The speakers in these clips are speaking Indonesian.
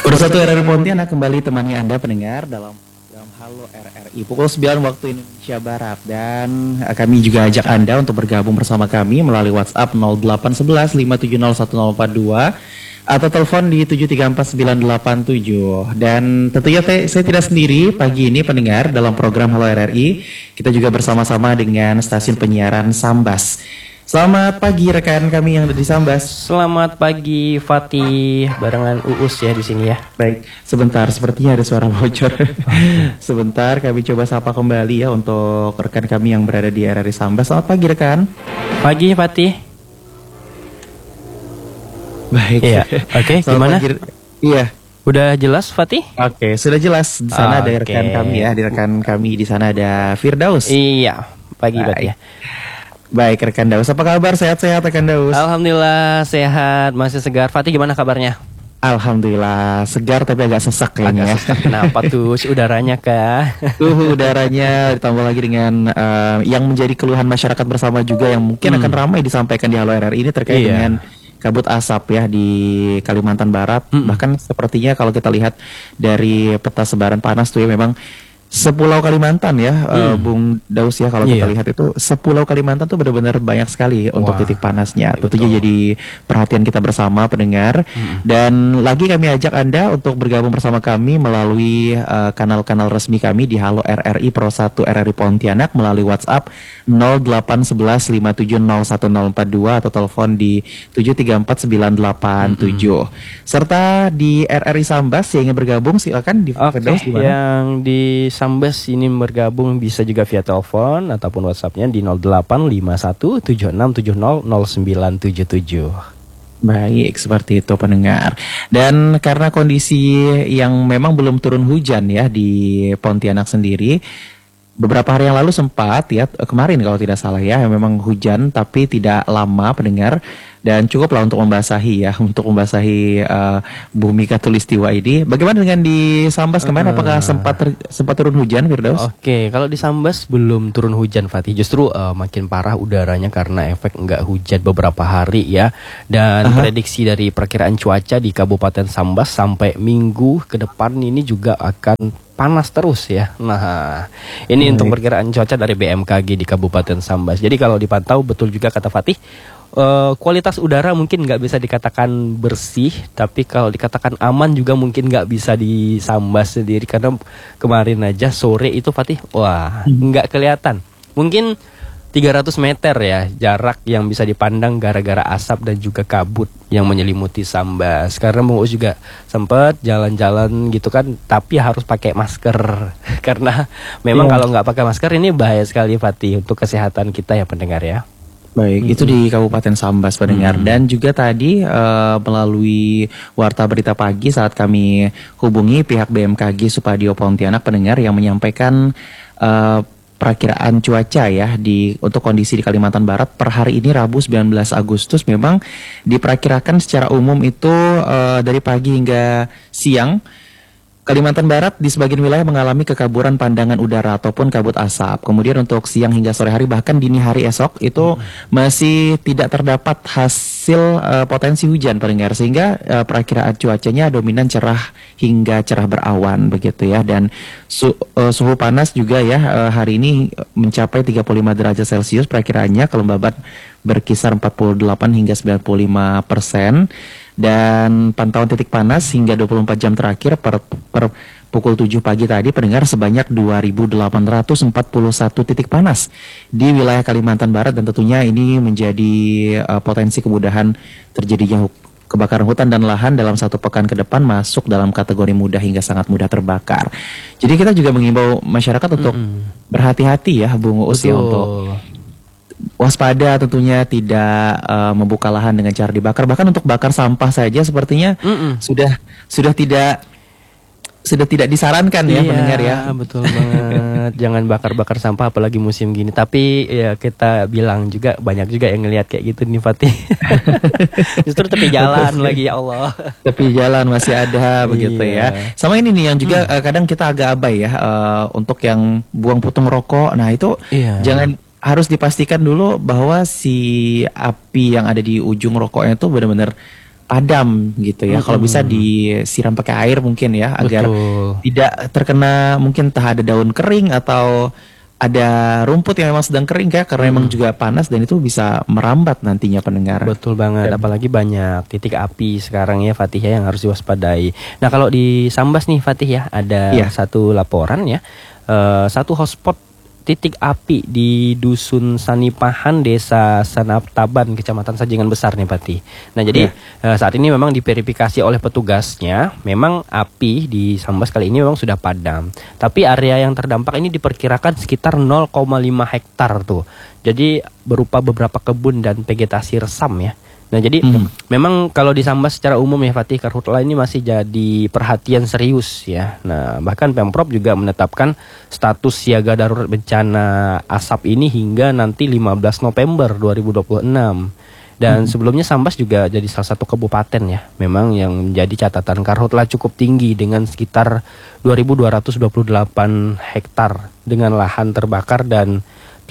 Bersatu RRI Pontianak kembali temani Anda pendengar dalam program Halo RRI pukul 9 waktu Indonesia Barat. Dan kami juga ajak Anda untuk bergabung bersama kami melalui WhatsApp 0811 5701042 atau telepon di 7349887. Dan tentunya saya tidak sendiri pagi ini pendengar dalam program Halo RRI. Kita juga bersama-sama dengan stasiun penyiaran Sambas. Selamat pagi rekan kami yang ada di Sambas. Selamat pagi Fatih, barengan Uus ya di sini ya. Baik, sebentar sepertinya ada suara bocor. Sebentar kami coba sapa kembali ya untuk rekan kami yang berada di RRI Sambas. Selamat pagi rekan. Pagi Fatih. Baik. Iya. Oke, gimana? Pagi. Iya. Udah jelas Fatih? Oke, sudah jelas. Di sana ada rekan kami ya, di rekan kami di sana ada Firdaus. Iya, pagi Fatih ya. Baik rekan Daus, apa kabar? Sehat-sehat rekan Daus? Alhamdulillah sehat, masih segar. Fatih gimana kabarnya? Alhamdulillah segar tapi agak sesak kayaknya. Agak sesak, kenapa tuh? Udaranya kah? Udaranya ditambah lagi dengan yang menjadi keluhan masyarakat bersama juga yang mungkin akan ramai disampaikan di Halo RRI ini terkait dengan kabut asap ya di Kalimantan Barat. Bahkan sepertinya kalau kita lihat dari peta sebaran panas tuh ya memang Sepulau Kalimantan ya, Bung Daus ya, kalau kita lihat itu Sepulau Kalimantan tuh benar-benar banyak sekali untuk titik panasnya. Tentunya jadi perhatian kita bersama pendengar. Dan lagi kami ajak Anda untuk bergabung bersama kami melalui kanal-kanal resmi kami di Halo RRI Pro 1 RRI Pontianak melalui WhatsApp 0811 5701042 atau telepon di 7349887. Serta di RRI Sambas yang ingin bergabung silakan di Oke, yang di Sambas ini bergabung bisa juga via telepon ataupun WhatsAppnya di 085176700977. Baik, seperti itu pendengar. Dan karena kondisi yang memang belum turun hujan ya di Pontianak sendiri, beberapa hari yang lalu sempat ya, kemarin kalau tidak salah ya, memang hujan tapi tidak lama pendengar. Dan cukuplah untuk membasahi ya, untuk membasahi bumi Katulistiwa ini. Bagaimana dengan di Sambas kemarin? Apakah sempat turun hujan, Firdaus? Oke, kalau di Sambas belum turun hujan, Fatih. Justru makin parah udaranya karena efek enggak hujan beberapa hari ya. Dan prediksi dari perkiraan cuaca di Kabupaten Sambas sampai minggu ke depan ini juga akan panas terus ya. Nah, ini untuk perkiraan cuaca dari BMKG di Kabupaten Sambas. Jadi kalau dipantau betul juga kata Fatih, kualitas udara mungkin nggak bisa dikatakan bersih, tapi kalau dikatakan aman juga mungkin nggak bisa di Sambas sendiri karena kemarin aja sore itu Fatih, wah nggak kelihatan. Mungkin 300 meter ya jarak yang bisa dipandang gara-gara asap dan juga kabut yang menyelimuti Sambas. Karena Bung Uus juga sempat jalan-jalan gitu kan, tapi harus pakai masker karena memang kalau nggak pakai masker ini bahaya sekali Fatih untuk kesehatan kita ya pendengar ya. Baik, itu di Kabupaten Sambas pendengar. Dan juga tadi melalui Warta Berita Pagi saat kami hubungi pihak BMKG Supadio Pontianak pendengar yang menyampaikan perakiraan cuaca ya untuk kondisi di Kalimantan Barat per hari ini Rabu 19 Agustus memang diperkirakan secara umum itu dari pagi hingga siang Kalimantan Barat di sebagian wilayah mengalami kekaburan pandangan udara ataupun kabut asap. Kemudian untuk siang hingga sore hari bahkan dini hari esok itu masih tidak terdapat hasil potensi hujan pendengar, sehingga perakiraan cuacanya dominan cerah hingga cerah berawan begitu ya. Dan suhu panas juga ya hari ini mencapai 35 derajat Celcius perakiraannya, kelembaban berkisar 48 hingga 95%. Dan pantauan titik panas hingga 24 jam terakhir per pukul 7 pagi tadi pendengar sebanyak 2.841 titik panas di wilayah Kalimantan Barat. Dan tentunya ini menjadi potensi kemudahan terjadinya kebakaran hutan dan lahan dalam satu pekan ke depan masuk dalam kategori mudah hingga sangat mudah terbakar. Jadi kita juga mengimbau masyarakat untuk berhati-hati ya Bung Uus ya, untuk waspada tentunya tidak membuka lahan dengan cara dibakar. Bahkan untuk bakar sampah saja sepertinya sudah tidak disarankan ya pendengar ya. Betul banget. Jangan bakar-bakar sampah apalagi musim gini. Tapi ya kita bilang juga banyak juga yang ngelihat kayak gitu nih Fatih. Justru tepi jalan lagi ya Allah. Tepi jalan masih ada begitu ya. Sama ini nih yang juga kadang kita agak abai ya untuk yang buang putung rokok. Nah itu jangan, harus dipastikan dulu bahwa si api yang ada di ujung rokoknya itu benar-benar padam gitu ya. Kalau bisa disiram pakai air mungkin ya, agar tidak terkena mungkin entah ada daun kering atau ada rumput yang memang sedang kering ya, karena memang juga panas dan itu bisa merambat nantinya pendengar. Betul banget, apalagi banyak titik api sekarang ya Fatih ya, yang harus diwaspadai. Nah kalau di Sambas nih Fatih ya, ada satu laporan ya, satu hotspot titik api di Dusun Sanipahan, Desa Sanaptaban, Kecamatan Sajengan Besar nih Fatih. Nah jadi saat ini memang diverifikasi oleh petugasnya, memang api di Sambas kali ini memang sudah padam. Tapi area yang terdampak ini diperkirakan sekitar 0,5 hektar tuh. Jadi berupa beberapa kebun dan vegetasi resam ya. Nah jadi memang kalau di Sambas secara umum ya Fatih, karhutla ini masih jadi perhatian serius ya. Nah bahkan Pemprov juga menetapkan status siaga darurat bencana asap ini hingga nanti 15 November 2026. Dan sebelumnya Sambas juga jadi salah satu kabupaten ya, memang yang menjadi catatan karhutla cukup tinggi dengan sekitar 2.228 hektar dengan lahan terbakar dan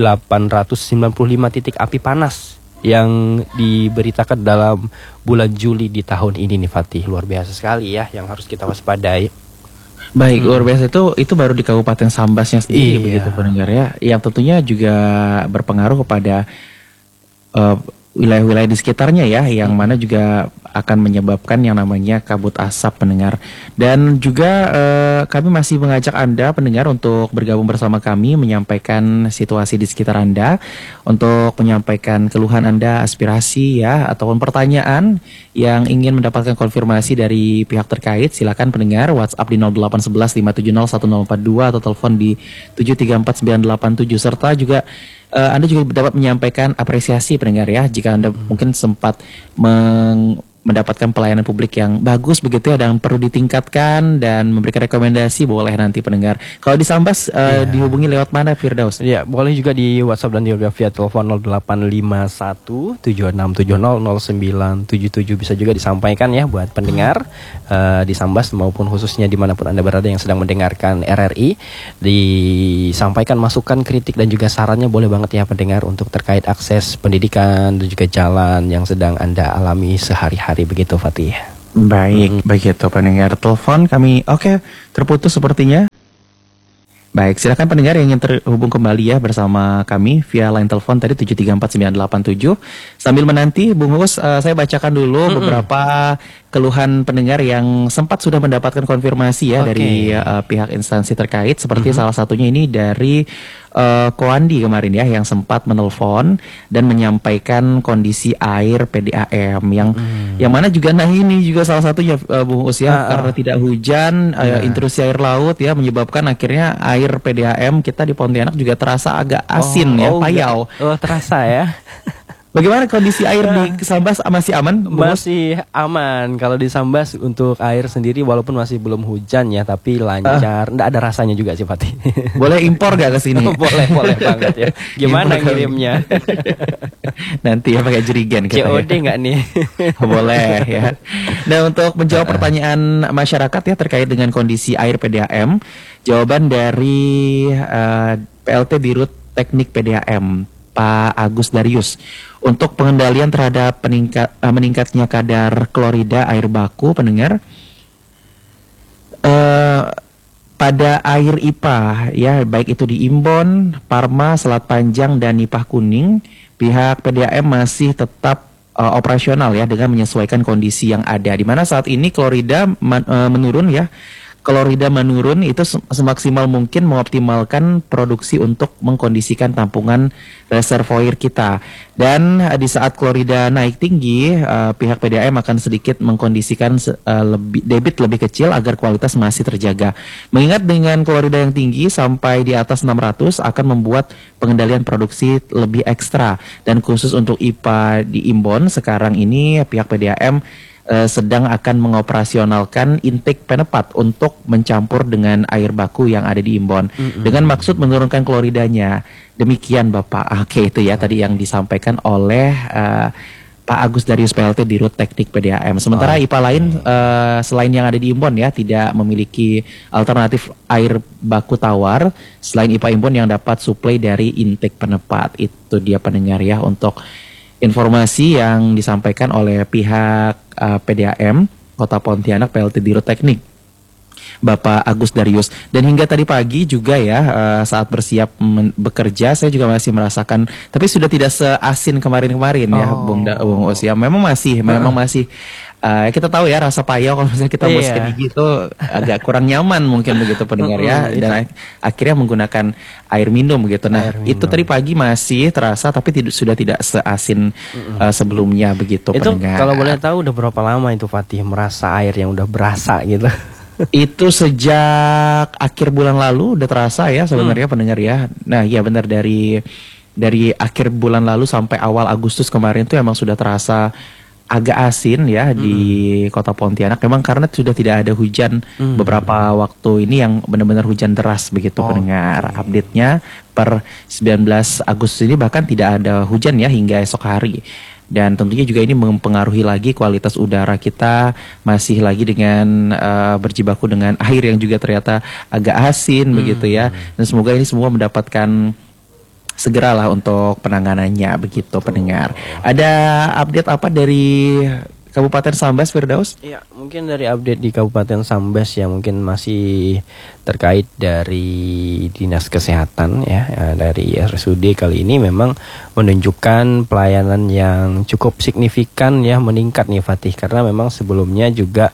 895 titik api panas yang diberitakan dalam bulan Juli di tahun ini nih Fatih. Luar biasa sekali ya, yang harus kita waspadai. Baik, luar biasa itu baru di Kabupaten Sambasnya sendiri begitu pendengar ya, yang tentunya juga berpengaruh kepada wilayah-wilayah di sekitarnya ya, yang mana juga akan menyebabkan yang namanya kabut asap pendengar. Dan juga kami masih mengajak Anda pendengar untuk bergabung bersama kami, menyampaikan situasi di sekitar Anda, untuk menyampaikan keluhan Anda, aspirasi ya, ataupun pertanyaan yang ingin mendapatkan konfirmasi dari pihak terkait. Silakan pendengar WhatsApp di 0811 570 1042 atau telepon di 7349887, serta juga Anda juga dapat menyampaikan apresiasi pendengar ya, jika Anda mungkin sempat mendapatkan pelayanan publik yang bagus begitu ya, dan perlu ditingkatkan dan memberikan rekomendasi, boleh nanti pendengar. Kalau di Sambas dihubungi lewat mana Firdaus? Ya, boleh juga di WhatsApp dan juga via telepon 0851 7670 0977, bisa juga disampaikan ya buat pendengar di Sambas maupun khususnya dimanapun Anda berada yang sedang mendengarkan RRI. Disampaikan masukan, kritik dan juga sarannya boleh banget ya pendengar, untuk terkait akses pendidikan dan juga jalan yang sedang Anda alami sehari-hari begitu Fatih. Baik, begitu pendengar. Telepon kami terputus sepertinya. Baik, silakan pendengar yang ingin terhubung kembali ya bersama kami via line telepon tadi 7349887. Sambil menanti Bung Hus, saya bacakan dulu beberapa keluhan pendengar yang sempat sudah mendapatkan konfirmasi ya dari pihak instansi terkait. Seperti salah satunya ini dari Koandi kemarin ya, yang sempat menelpon dan menyampaikan kondisi air PDAM yang mana juga ini juga salah satunya Bung Us ya, karena tidak hujan, intrusi air laut ya, menyebabkan akhirnya air PDAM kita di Pontianak juga terasa agak asin payau. Terasa ya. Bagaimana kondisi air di Sambas, masih aman? Masih aman. Kalau di Sambas untuk air sendiri walaupun masih belum hujan ya, tapi lancar. Nggak ada rasanya juga sih Fatih. Boleh impor gak ke sini? Boleh banget ya. Gimana ngirimnya? Nanti ya pakai jerigen. COD nggak nih? Boleh ya. Nah, untuk menjawab pertanyaan masyarakat ya terkait dengan kondisi air PDAM, jawaban dari PLT Dirut Teknik PDAM Pak Agus Darius, untuk pengendalian terhadap meningkatnya kadar klorida air baku pendengar pada air IPA ya, baik itu di Imbon, Parma, Selat Panjang dan Nipah Kuning, pihak PDAM masih tetap operasional ya, dengan menyesuaikan kondisi yang ada, di mana saat ini klorida menurun ya. Klorida menurun itu semaksimal mungkin mengoptimalkan produksi untuk mengkondisikan tampungan reservoir kita. Dan di saat klorida naik tinggi, pihak PDAM akan sedikit mengkondisikan debit lebih kecil agar kualitas masih terjaga. Mengingat dengan klorida yang tinggi sampai di atas 600 akan membuat pengendalian produksi lebih ekstra. Dan khusus untuk IPA di Imbon sekarang ini pihak PDAM sedang akan mengoperasionalkan intake penepat untuk mencampur dengan air baku yang ada di Imbon dengan maksud menurunkan kloridanya. Demikian Bapak. Itu ya tadi yang disampaikan oleh Pak Agus Darius PLT Dirut Teknik PDAM. Sementara IPA lain selain yang ada di Imbon ya, tidak memiliki alternatif air baku tawar selain IPA Imbon yang dapat suplai dari intake penepat. Itu dia pendengar ya untuk informasi yang disampaikan oleh pihak PDAM Kota Pontianak PLT Biro Teknik Bapak Agus Darius. Dan hingga tadi pagi juga ya saat bersiap bekerja saya juga masih merasakan, tapi sudah tidak seasin kemarin-kemarin ya Bung Os ya. Memang masih kita tahu ya rasa payah kalau misalnya kita mau sikat gigi itu agak kurang nyaman mungkin begitu pendengar ya. Dan akhirnya menggunakan air minum gitu. Nah, itu tadi pagi masih terasa tapi sudah tidak seasin sebelumnya begitu itu pendengar. Kalau boleh tahu udah berapa lama itu Fatih merasa air yang udah berasa gitu? Itu sejak akhir bulan lalu udah terasa ya sebenarnya pendengar ya. Nah, iya benar dari akhir bulan lalu sampai awal Agustus kemarin tuh emang sudah terasa agak asin ya di Kota Pontianak. Memang karena sudah tidak ada hujan beberapa waktu ini yang benar-benar hujan deras begitu pendengar. Update-nya per 19 Agustus ini bahkan tidak ada hujan ya hingga esok hari. Dan tentunya juga ini mempengaruhi lagi kualitas udara kita, masih lagi dengan berjibaku dengan air yang juga ternyata agak asin begitu ya. Dan semoga ini semua mendapatkan segeralah untuk penanganannya begitu pendengar. Ada update apa dari Kabupaten Sambas, Firdaus? Iya, mungkin dari update di Kabupaten Sambas yang mungkin masih terkait dari Dinas Kesehatan ya, dari RSUD kali ini memang menunjukkan pelayanan yang cukup signifikan ya, meningkat nih Fatih, karena memang sebelumnya juga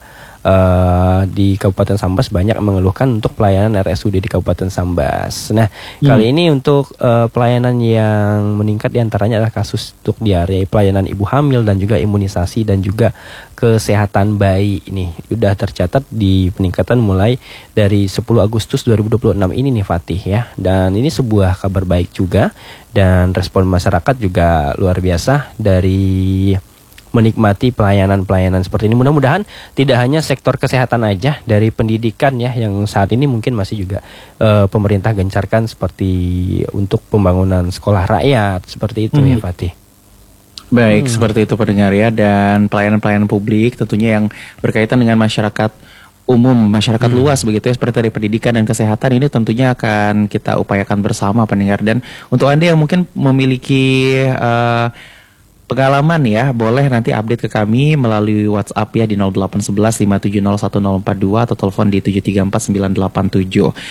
di Kabupaten Sambas banyak mengeluhkan untuk pelayanan RSUD di Kabupaten Sambas. Nah, kali ini untuk pelayanan yang meningkat diantaranya adalah kasus untuk diare, pelayanan ibu hamil dan juga imunisasi dan juga kesehatan bayi. Ini sudah tercatat di peningkatan mulai dari 10 Agustus 2026 ini nih Fatih ya. Dan ini sebuah kabar baik juga, dan respon masyarakat juga luar biasa dari menikmati pelayanan-pelayanan seperti ini. Mudah-mudahan tidak hanya sektor kesehatan aja, dari pendidikan ya, yang saat ini mungkin masih juga pemerintah gencarkan seperti untuk pembangunan sekolah rakyat seperti itu ya Fatih. Baik, seperti itu pendengar ya. Dan pelayanan-pelayanan publik tentunya yang berkaitan dengan masyarakat umum, masyarakat luas begitu ya, seperti dari pendidikan dan kesehatan ini tentunya akan kita upayakan bersama pendengar. Dan untuk Anda yang mungkin memiliki pengalaman ya, boleh nanti update ke kami melalui WhatsApp ya di 0811 5701042 atau telepon di 734 987.